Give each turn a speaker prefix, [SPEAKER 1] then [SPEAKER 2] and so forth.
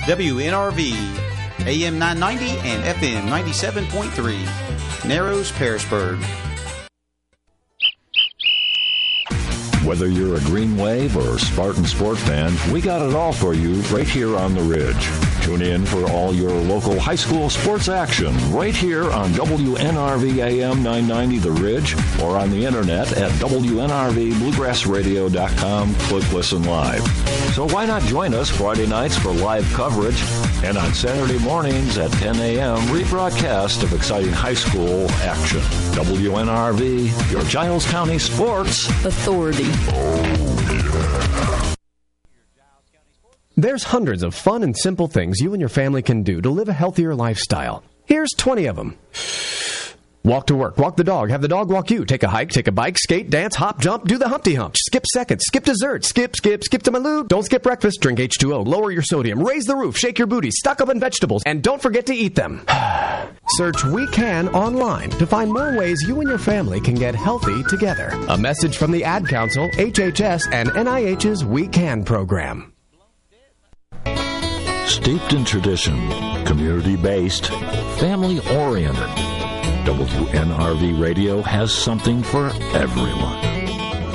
[SPEAKER 1] WNRV, AM 990 and FM 97.3, Narrows, Pearisburg.
[SPEAKER 2] Whether you're a Green Wave or Spartan Sport fan, we got it all for you right here on The Ridge. Tune in for all your local high school sports action right here on WNRV AM 990 The Ridge or on the internet at WNRVBluegrassRadio.com. Click Listen Live. So why not join us Friday nights for live coverage and on Saturday mornings at 10 a.m. rebroadcast of exciting high school action. WNRV, your Giles County Sports Authority.
[SPEAKER 3] There's hundreds of fun and simple things you and your family can do to live a healthier lifestyle. Here's 20 of them. Walk to work, walk the dog, have the dog walk you, take a hike, take a bike, skate, dance, hop, jump, do the Humpty Hump, skip seconds, skip dessert, skip to my loo, don't skip breakfast, drink H2O, lower your sodium, raise the roof, shake your booty, stock up on vegetables, and don't forget to eat them. Search We Can online to find more ways you and your family can get healthy together. A message from the Ad Council, HHS, and NIH's We Can program.
[SPEAKER 2] Steeped in tradition, community-based, family-oriented, WNRV Radio has something for everyone.